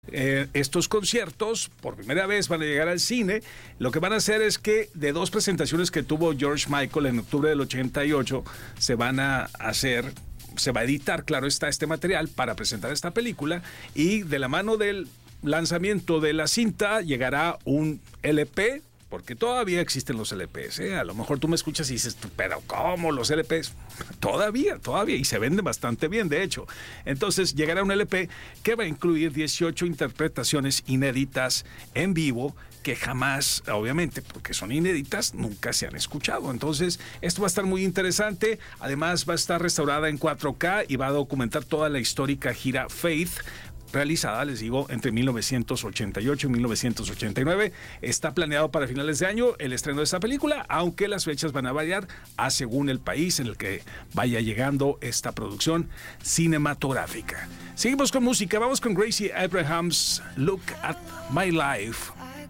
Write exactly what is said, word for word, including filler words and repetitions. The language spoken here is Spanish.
Eh, estos conciertos por primera vez van a llegar al cine. Lo que van a hacer es que de dos presentaciones que tuvo George Michael en octubre del ochenta y ocho se van a hacer, se va a editar, claro está, este material para presentar esta película, y de la mano del lanzamiento de la cinta llegará un L P, porque todavía existen los L Pes, ¿eh? A lo mejor tú me escuchas y dices, pero ¿cómo los L Pes? Todavía, todavía, y se venden bastante bien, de hecho. Entonces llegará un L P que va a incluir dieciocho interpretaciones inéditas en vivo que jamás, obviamente, porque son inéditas, nunca se han escuchado. Entonces, esto va a estar muy interesante. Además, va a estar restaurada en cuatro K y va a documentar toda la histórica gira Faith, realizada, les digo, entre mil novecientos ochenta y ocho y mil novecientos ochenta y nueve. Está planeado para finales de año el estreno de esta película, aunque las fechas van a variar a según el país en el que vaya llegando esta producción cinematográfica. Seguimos con música, vamos con Gracie Abrahams, Look at My Life.